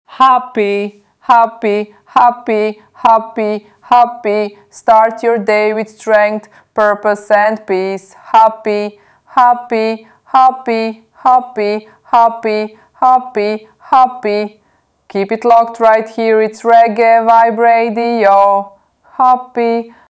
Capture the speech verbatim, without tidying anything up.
Happy, happy, happy, happy, happy. Start your day with strength, purpose and peace. Happy, happy, happy, happy, happy, happy, happy. Keep it locked right here, it's Reggae Vibe Radio. Happy,